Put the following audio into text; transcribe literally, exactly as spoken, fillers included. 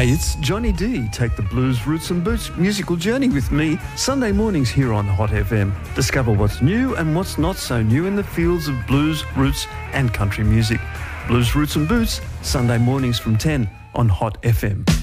Hey, it's Johnny D. Take the blues, roots and boots musical journey with me Sunday mornings here on Hot F M. Discover what's new and what's not so new in the fields of blues, roots and country music. Blues, Roots and Boots, Sunday mornings from ten on Hot F M.